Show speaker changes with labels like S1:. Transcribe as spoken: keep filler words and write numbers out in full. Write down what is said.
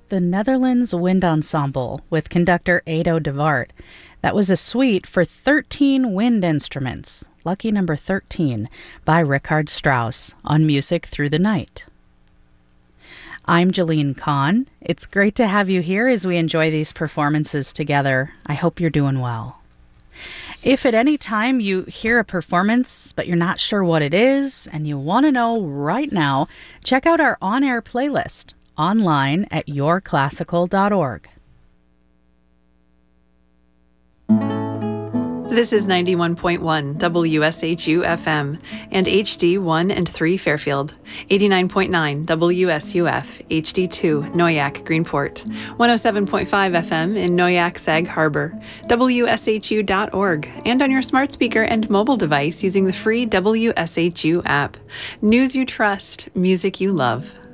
S1: the Netherlands Wind Ensemble with conductor Edo de Waart. That was a suite for thirteen wind instruments, lucky number thirteen, by Richard Strauss on Music Through the Night. I'm Jeline Kahn. It's great to have you here as we enjoy these performances together. I hope you're doing well. If at any time you hear a performance but you're not sure what it is and you want to know right now, check out our on-air playlist online at your classical dot org.
S2: This is ninety-one point one W S H U F M and H D one and three Fairfield, eighty-nine point nine W S U F, H D two Noyak Greenport, one oh seven point five F M in Noyak Sag Harbor, W S H U dot org, and on your smart speaker and mobile device using the free W S H U app. News you trust, music you love.